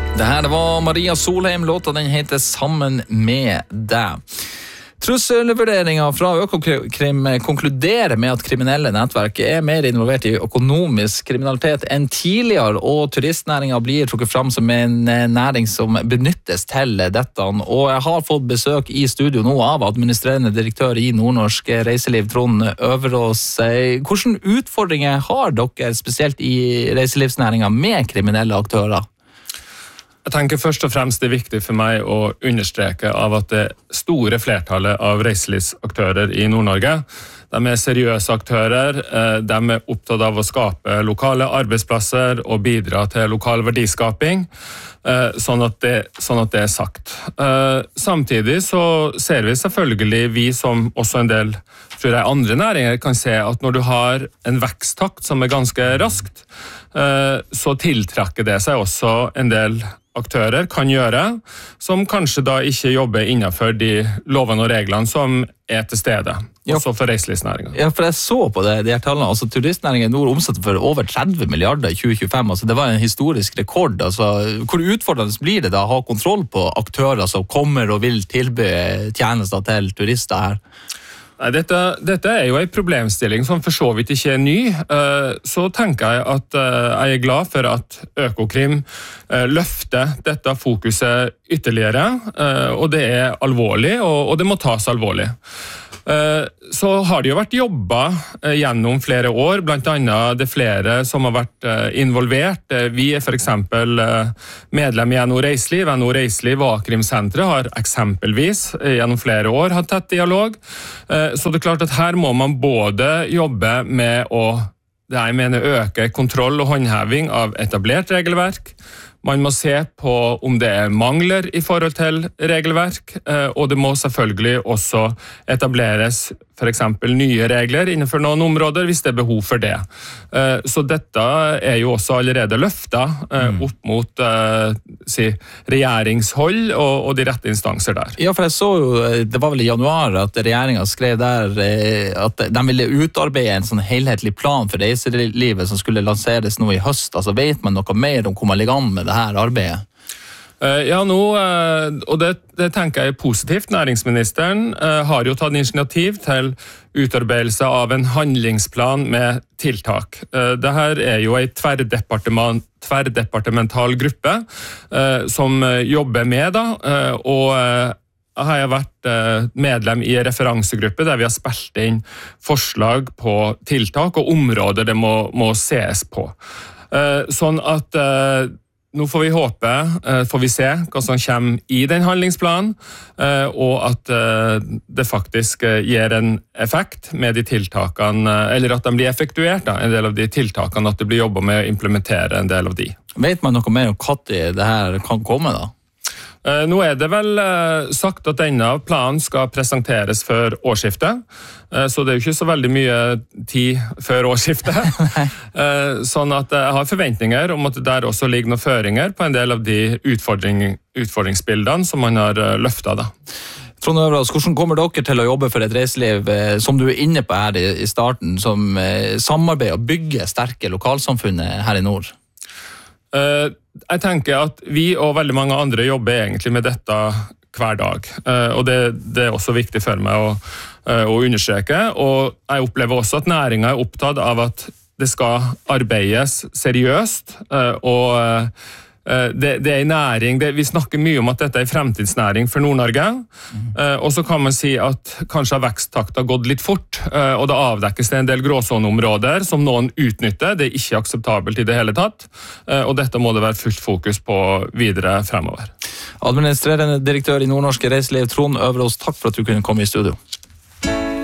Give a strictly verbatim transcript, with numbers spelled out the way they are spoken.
Det her var Maria Solheim, låta den heter Sammen med deg. Trusselvurderinger fra Økokrim konkluderer med at kriminelle nettverk er mer involvert i økonomisk kriminalitet enn tidligere, og turistnæringen blir trukket fram som en næring som benyttes til dette. Og jeg har fått besøk i studio nå av administrerende direktør i Nordnorsk Reiseliv, Trond Øverås. Hvilke utfordringer har dere spesielt i reiselivsnæringen med kriminelle aktører? Jeg tenker først og fremst det er viktig for meg å understreke av at det store flertallet av reiselivsaktører i Nord-Norge, de er seriøse aktører, de er opptatt av å skape lokale arbeidsplasser og bidra til lokal verdiskaping, sånn at det, sånn at det er sagt. Samtidig så ser vi selvfølgelig, vi som også en del tror jeg, andre næringer kan se at når du har en veksttakt som er ganske raskt, så tiltrekker det seg også en del aktører kan gjøre, som kanskje da ikke jobber innenfor de lovene og reglene som er til stede, også for reiselivsnæringen. Ja, for jeg så på det, de her tallene, altså turistnæringen i nord omsetter for over tretti milliarder i tjue tjuefem, altså det var en historisk rekord, altså hvor utfordrende blir det da å ha kontroll på aktører som kommer og vil tilby tjenester til turister her? Nei, dette, dette er jo en problemstilling som for så vidt ikke er ny. Så tenker jeg at jeg er glad for at Økokrim løfter dette fokuset ytterligere, og det er alvorlig, og det må tas alvorlig. Så har det jo vært jobbet gjennom flere år, blant annet det flere som har vært involvert. Vi er for eksempel medlem i N O Reiseliv. N O Reiseliv og A-krimsenteret har eksempelvis gjennom flere år hatt tett dialog. Så det er klart at her må man både jobbe med å det jeg mener, øke kontroll og håndheving av etablert regelverk. Man må se på om det er mangler i forhold til regelverk, og det må selvfølgelig også etableres for eksempel nye regler innenfor noen områder hvis det er behov for det. Så dette er jo også allerede løftet opp mot si, regjeringshold og, og de rette instanser der. Ja, for jeg så jo, det var vel i januar at regjeringen skrev der at de ville utarbeide en sånn helhetlig plan for reiselivet som skulle lanseres nå i høst. Altså vet man noe mer om hvor man ligger an med det her arbeidet? Ja, nå, og det, det tenker jeg er positivt. Næringsministeren har jo tatt initiativ til utarbeidelse av en handlingsplan med tiltak. Dette er jo en tverrdepartement, tverrdepartemental gruppe som jobber med da, og har jeg vært medlem i en referansegruppe der vi har spilt inn forslag på tiltak og områder det må, må ses på. Sånn at nå får vi håpe, får vi se hva som kommer i den handlingsplanen, og at det faktisk gir en effekt med de tiltakene, eller at de blir effektuert, da, en del av de tiltakene, at det blir jobbet med å implementere en del av de. Vet man noe mer om når det her kan komme da? Nå er det vel sagt at denne planen skal presenteres før årsskiftet, så det er jo ikke så veldig mye tid før årsskiftet. Sånn at jeg har forventninger om at det der også ligger noen føringer på en del av de utfordring, utfordringsbildene som man har løftet da. Trond Øverås, hvordan kommer dere til å jobbe for et reiseliv som du er inne på her i starten, som samarbeider og bygger sterke lokalsamfunnet her i nord? Jeg tenker at vi og veldig mange andre jobber egentlig med dette hver dag, og det, det er også viktig for meg å, å understreke, og jeg opplever også at næringen er opptatt av at det skal arbeides seriøst, og Det, det er en næring, det, vi snakker mye om at dette er en fremtidsnæring for Nord-Norge, mm. og så kan man si at kanskje har veksttakten gått litt fort, og det avdekkes det en del gråsoneområder som noen utnytter, det er ikke akseptabelt i det hele tatt, og dette må det være fullt fokus på videre fremover. Administrerende direktør i Nordnorsk Reiseliv, Trond Øverås, takk for at du kunne komme i studio.